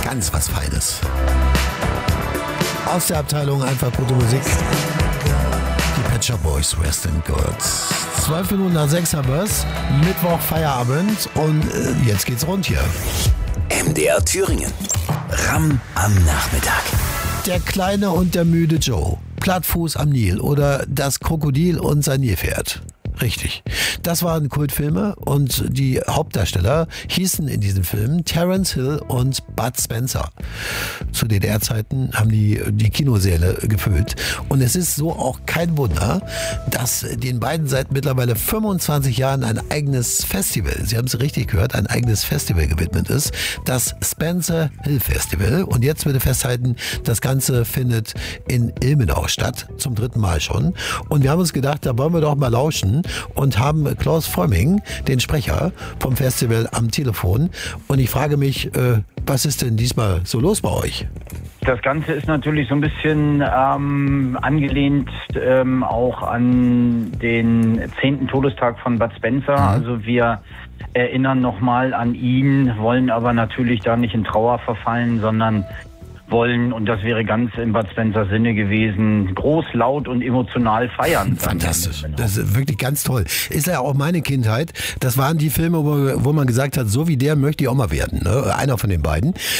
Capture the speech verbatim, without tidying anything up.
ganz was Feines. Aus der Abteilung einfach gute Musik. Die Pet Shop Boys, West End Girls. Zwölf Minuten nach sechs haben wir's. Mittwoch Feierabend und äh, jetzt geht's rund hier. M D R Thüringen. Ram am Nachmittag. Der kleine und der müde Joe. Plattfuß am Nil oder das Krokodil und sein Nilpferd. Richtig. Das waren Kultfilme und die Hauptdarsteller hießen in diesen Filmen Terence Hill und Bud Spencer. Zu D D R-Zeiten haben die die Kinosäle gefüllt. Und es ist so auch kein Wunder, dass den beiden seit mittlerweile fünfundzwanzig Jahren ein eigenes Festival, Sie haben es richtig gehört, ein eigenes Festival gewidmet ist. Das Spencer Hill Festival. Und jetzt bitte festhalten, das Ganze findet in Ilmenau statt. Zum dritten Mal schon. Und wir haben uns gedacht, da wollen wir doch mal lauschen. Und haben Klaus Frömming, den Sprecher vom Festival, am Telefon. Und ich frage mich, äh, was ist denn diesmal so los bei euch? Das Ganze ist natürlich so ein bisschen ähm, angelehnt ähm, auch an den zehnten Todestag von Bud Spencer. Mhm. Also wir erinnern nochmal an ihn, wollen aber natürlich da nicht in Trauer verfallen, sondern wollen, und das wäre ganz im Bud Spencer Sinne gewesen, groß, laut und emotional feiern. Fantastisch. Das ist wirklich ganz toll. Ist ja auch meine Kindheit. Das waren die Filme, wo, wo man gesagt hat, so wie der möchte ich auch mal werden. Ne? Einer von den beiden.